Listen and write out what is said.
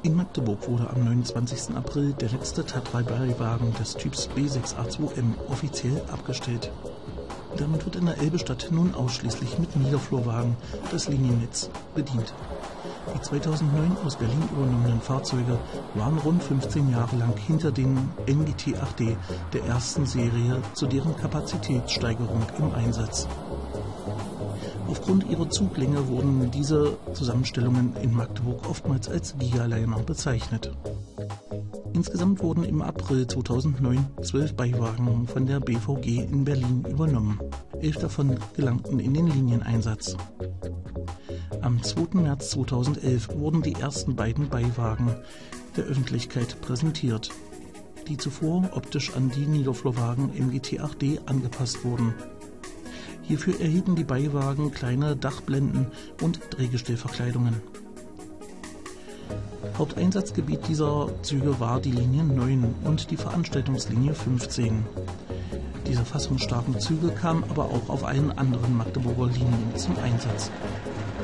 In Magdeburg wurde am 29. April der letzte Tatra-Beiwagen des Typs B6A2M offiziell abgestellt. Damit wird in der Elbe-Stadt nun ausschließlich mit Niederflurwagen das Liniennetz bedient. Die 2009 aus Berlin übernommenen Fahrzeuge waren rund 15 Jahre lang hinter den MGT 8D der ersten Serie zu deren Kapazitätssteigerung im Einsatz. Aufgrund ihrer Zuglänge wurden diese Zusammenstellungen in Magdeburg oftmals als Gigaliner bezeichnet. Insgesamt wurden im April 2009 12 Beiwagen von der BVG in Berlin übernommen. 11 davon gelangten in den Linieneinsatz. Am 2. März 2011 wurden die ersten beiden Beiwagen der Öffentlichkeit präsentiert, die zuvor optisch an die Niederflurwagen MGT 8D angepasst wurden. Hierfür erhielten die Beiwagen kleine Dachblenden und Drehgestellverkleidungen. Haupteinsatzgebiet dieser Züge war die Linie 9 und die Veranstaltungslinie 15. Diese fassungsstarken Züge kamen aber auch auf allen anderen Magdeburger Linien zum Einsatz.